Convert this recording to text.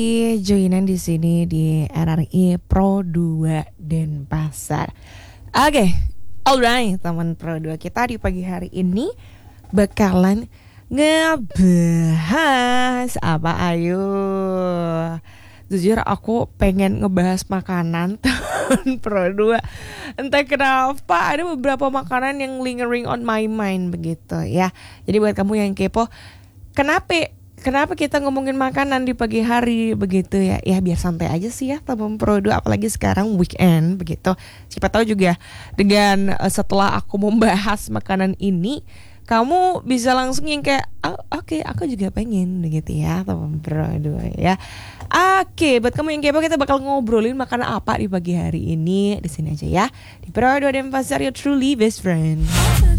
Joinan di sini di RRI Pro 2 Denpasar. Oke, alright teman Pro 2, kita di pagi hari ini bakalan ngebahas apa, ayo. Jujur aku pengen ngebahas makanan teman Pro 2. Entah kenapa ada beberapa makanan yang lingering on my mind begitu ya. Jadi buat kamu yang kepo, Kenapa kita ngomongin makanan di pagi hari begitu ya? Ya biar santai aja sih ya teman Pro 2, apalagi sekarang weekend begitu. Siapa tahu juga dengan setelah aku membahas makanan ini, kamu bisa langsung yang kayak oke, aku juga pengen begitu ya teman Pro 2 ya. Oke, buat kamu yang kepo, kita bakal ngobrolin makanan apa di pagi hari ini. Di sini aja ya. Di Pro 2 Denpasar, your truly best friend.